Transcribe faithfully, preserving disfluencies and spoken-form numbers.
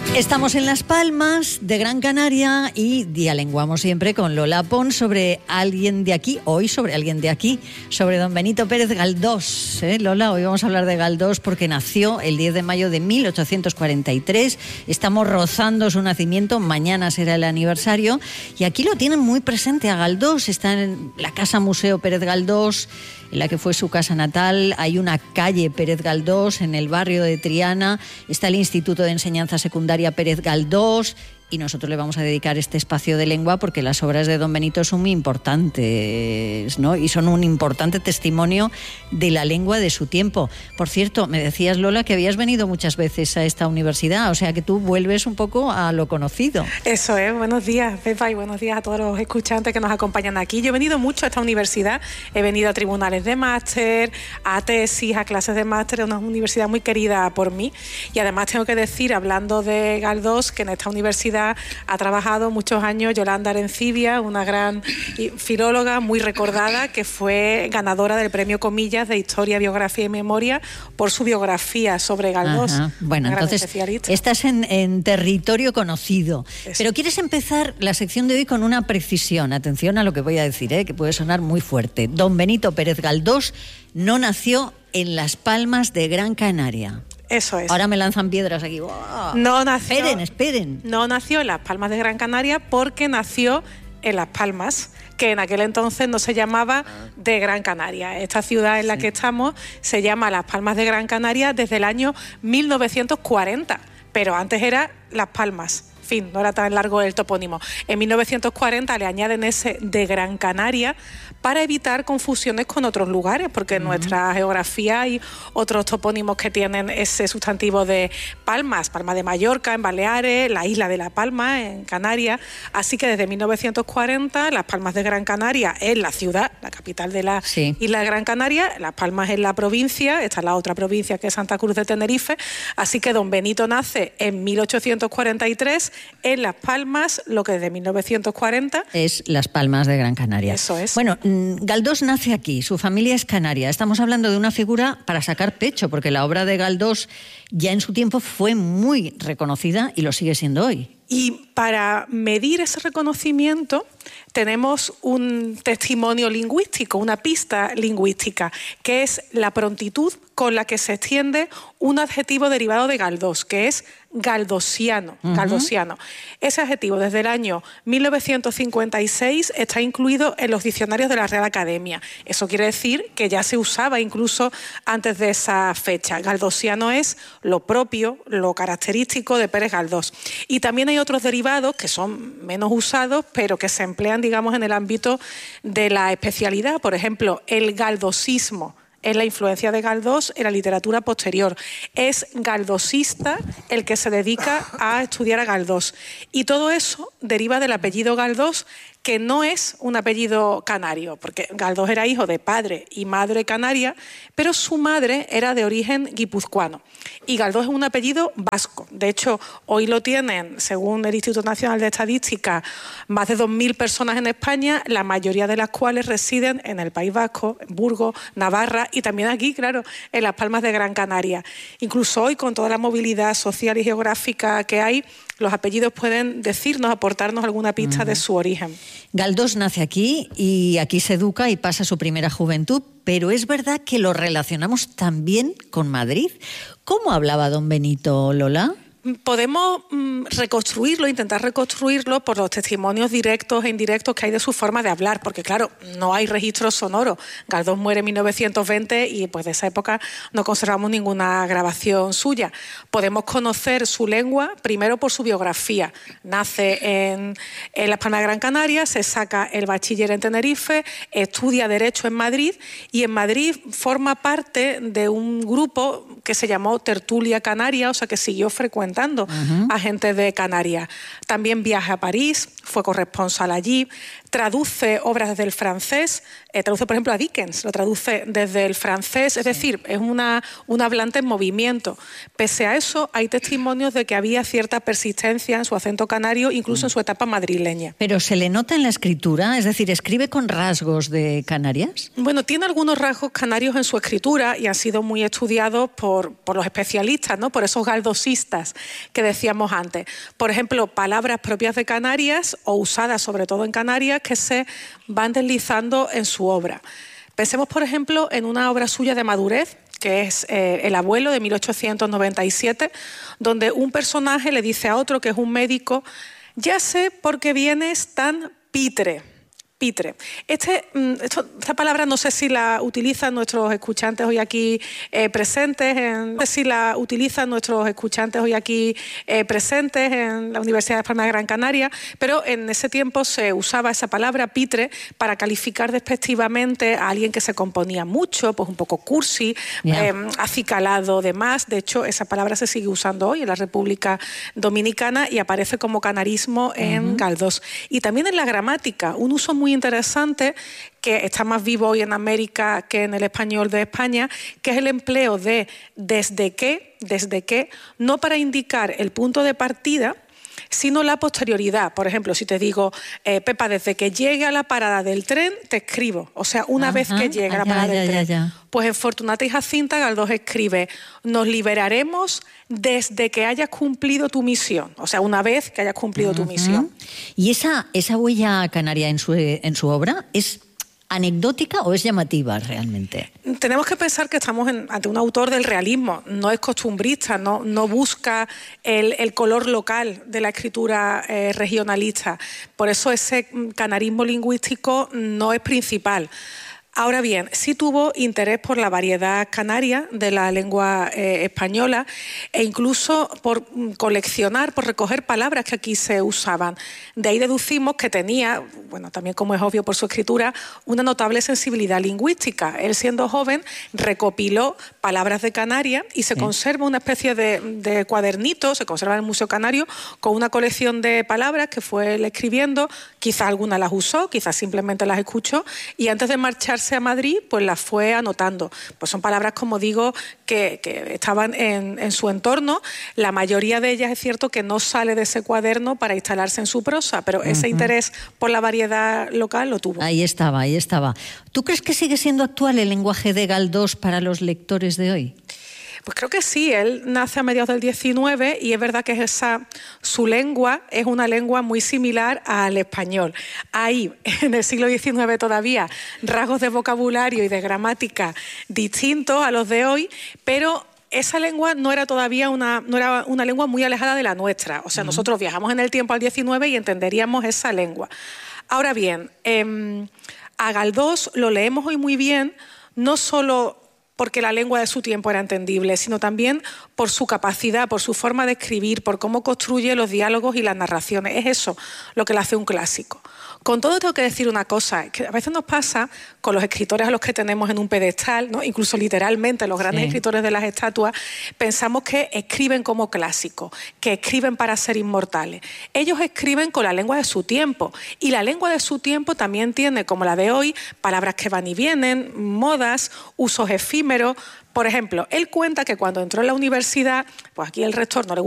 Estamos en Las Palmas de Gran Canaria y dialenguamos siempre con Lola Pons sobre alguien de aquí, hoy sobre alguien de aquí, sobre don Benito Pérez Galdós. ¿Eh, Lola? Hoy vamos a hablar de Galdós porque nació el diez de mayo de mil ochocientos cuarenta y tres. Estamos rozando su nacimiento, mañana será el aniversario y aquí lo tienen muy presente a Galdós. Está en la Casa Museo Pérez Galdós, en la que fue su casa natal. Hay una calle Pérez Galdós en el barrio de Triana. Está el Instituto de Enseñanza Secundaria Pérez Galdós. Y nosotros le vamos a dedicar este espacio de lengua porque las obras de don Benito son muy importantes, ¿no? Y son un importante testimonio de la lengua de su tiempo. Por cierto, me decías, Lola, que habías venido muchas veces a esta universidad, o sea que tú vuelves un poco a lo conocido. Eso es. Buenos días, Pepa, y buenos días a todos los escuchantes que nos acompañan aquí. Yo he venido mucho a esta universidad, he venido a tribunales de máster, a tesis, a clases de máster. Es una universidad muy querida por mí y además tengo que decir, hablando de Galdós, que en esta universidad ha trabajado muchos años Yolanda Arencibia, una gran filóloga muy recordada que fue ganadora del premio Comillas de Historia, Biografía y Memoria por su biografía sobre Galdós. Ajá. Bueno, entonces estás en, en territorio conocido. Eso. Pero quieres empezar la sección de hoy con una precisión. Atención a lo que voy a decir, ¿eh? Que puede sonar muy fuerte. Don Benito Pérez Galdós no nació en Las Palmas de Gran Canaria. Eso es. Ahora me lanzan piedras aquí. ¡Wow! No nació, esperen, esperen. No nació en Las Palmas de Gran Canaria porque nació en Las Palmas, que en aquel entonces no se llamaba de Gran Canaria. Esta ciudad en la sí. que estamos se llama Las Palmas de Gran Canaria desde el año mil novecientos cuarenta, pero antes era Las Palmas. En fin, no era tan largo el topónimo. En mil novecientos cuarenta le añaden ese de Gran Canaria para evitar confusiones con otros lugares, porque en uh-huh. nuestra geografía hay otros topónimos que tienen ese sustantivo de Palmas, Palma de Mallorca en Baleares, la isla de La Palma en Canarias. Así que desde mil novecientos cuarenta Las Palmas de Gran Canaria es la ciudad, la capital de la sí. isla de Gran Canaria, Las Palmas es la provincia, esta es la otra provincia que es Santa Cruz de Tenerife. Así que don Benito nace en mil ochocientos cuarenta y tres en Las Palmas, lo que desde mil novecientos cuarenta es Las Palmas de Gran Canaria. Eso es. Bueno, Galdós nace aquí, su familia es canaria. Estamos hablando de una figura para sacar pecho, porque la obra de Galdós ya en su tiempo fue muy reconocida y lo sigue siendo hoy. Y para medir ese reconocimiento tenemos un testimonio lingüístico, una pista lingüística, que es la prontitud con la que se extiende un adjetivo derivado de Galdós, que es galdosiano. Uh-huh. Galdosiano. Ese adjetivo desde el año mil novecientos cincuenta y seis está incluido en los diccionarios de la Real Academia. Eso quiere decir que ya se usaba incluso antes de esa fecha. Galdosiano es lo propio, lo característico de Pérez Galdós. Y también hay otros derivados que son menos usados, pero que se emplean, digamos, en el ámbito de la especialidad. Por ejemplo, el galdosismo es la influencia de Galdós en la literatura posterior. Es galdosista el que se dedica a estudiar a Galdós. Y todo eso deriva del apellido Galdós, que no es un apellido canario, porque Galdós era hijo de padre y madre canaria, pero su madre era de origen guipuzcoano. Y Galdós es un apellido vasco. De hecho, hoy lo tienen, según el Instituto Nacional de Estadística, más de dos mil personas en España, la mayoría de las cuales residen en el País Vasco, en Burgos, Navarra y también aquí, claro, en Las Palmas de Gran Canaria. Incluso hoy, con toda la movilidad social y geográfica que hay, los apellidos pueden decirnos, aportarnos alguna pista uh-huh. de su origen. Galdós nace aquí y aquí se educa y pasa su primera juventud, pero es verdad que lo relacionamos también con Madrid. ¿Cómo hablaba don Benito, Lola? Podemos mm, reconstruirlo, intentar reconstruirlo por los testimonios directos e indirectos que hay de su forma de hablar, porque claro, no hay registro sonoro. Galdós muere en mil novecientos veinte y pues de esa época no conservamos ninguna grabación suya. Podemos conocer su lengua primero por su biografía. Nace en, en Las Palmas de Gran Canaria, se saca el bachiller en Tenerife, estudia Derecho en Madrid y en Madrid forma parte de un grupo que se llamó Tertulia Canaria, o sea que siguió frecuentando Uh-huh. a gente de Canarias. También viaja a París, fue corresponsal allí, traduce obras desde el francés, eh, traduce por ejemplo a Dickens, lo traduce desde el francés, es sí. decir, es una, un hablante en movimiento. Pese a eso, hay testimonios de que había cierta persistencia en su acento canario, incluso uh-huh. en su etapa madrileña. ¿Pero se le nota en la escritura? Es decir, ¿escribe con rasgos de Canarias? Bueno, tiene algunos rasgos canarios en su escritura y han sido muy estudiados por, por los especialistas, ¿no? Por esos galdosistas que decíamos antes. Por ejemplo, palabras propias de Canarias o usadas sobre todo en Canarias que se van deslizando en su obra. Pensemos, por ejemplo, en una obra suya de madurez, que es eh, El abuelo, de mil ochocientos noventa y siete, donde un personaje le dice a otro, que es un médico: ya sé por qué vienes tan pitre. Pitre. Este, esto, esta palabra no sé si la utilizan nuestros escuchantes hoy aquí eh, presentes, en, no sé si la utilizan nuestros escuchantes hoy aquí eh, presentes en la Universidad de Palma de Gran Canaria, pero en ese tiempo se usaba esa palabra pitre para calificar despectivamente a alguien que se componía mucho, pues un poco cursi, yeah. eh, acicalado, demás. De hecho, esa palabra se sigue usando hoy en la República Dominicana y aparece como canarismo en uh-huh. Galdós. Y también en la gramática, un uso muy interesante que está más vivo hoy en América que en el español de España, que es el empleo de desde que, desde que, no para indicar el punto de partida, sino la posterioridad. Por ejemplo, si te digo, eh, Pepa, desde que llegue a la parada del tren, te escribo. O sea, una Ajá, vez que llegue a la parada ya, del ya, tren. Ya, ya. Pues en Fortunata y Jacinta, Galdós escribe: nos liberaremos desde que hayas cumplido tu misión. O sea, una vez que hayas cumplido uh-huh. tu misión. ¿Y esa, esa huella canaria en su, en su obra es anecdótica o es llamativa realmente? Tenemos que pensar que estamos en, ante un autor del realismo, no es costumbrista, no, no busca el, el color local de la escritura eh, regionalista. Por eso ese canarismo lingüístico no es principal. Ahora bien, sí tuvo interés por la variedad canaria de la lengua eh, española e incluso por coleccionar, por recoger palabras que aquí se usaban. De ahí deducimos que tenía, bueno, también como es obvio por su escritura, una notable sensibilidad lingüística. Él, siendo joven, recopiló palabras de Canarias y se sí. conserva una especie de, de cuadernito, se conserva en el Museo Canario, con una colección de palabras que fue él escribiendo. Quizás algunas las usó, quizás simplemente las escuchó, y antes de marchar a Madrid, pues las fue anotando. Pues son palabras, como digo, que, que estaban en, en su entorno. La mayoría de ellas es cierto que no sale de ese cuaderno para instalarse en su prosa, pero uh-huh. ese interés por la variedad local lo tuvo. Ahí estaba, ahí estaba. ¿Tú crees que sigue siendo actual el lenguaje de Galdós para los lectores de hoy? Pues creo que sí, él nace a mediados del diecinueve y es verdad que es esa, su lengua es una lengua muy similar al español. Hay en el siglo diecinueve todavía rasgos de vocabulario y de gramática distintos a los de hoy, pero esa lengua no era todavía una, no era una lengua muy alejada de la nuestra. O sea, uh-huh. nosotros viajamos en el tiempo al diecinueve y entenderíamos esa lengua. Ahora bien, eh, a Galdós lo leemos hoy muy bien, no solo porque la lengua de su tiempo era entendible, sino también por su capacidad, por su forma de escribir, por cómo construye los diálogos y las narraciones. Es eso lo que le hace un clásico. Con todo tengo que decir una cosa, que a veces nos pasa con los escritores a los que tenemos en un pedestal, ¿no? Incluso literalmente los grandes sí. escritores de las estatuas, pensamos que escriben como clásicos, que escriben para ser inmortales. Ellos escriben con la lengua de su tiempo, y la lengua de su tiempo también tiene, como la de hoy, palabras que van y vienen, modas, usos efímeros. Por ejemplo, él cuenta que cuando entró en la universidad, pues aquí el rector no le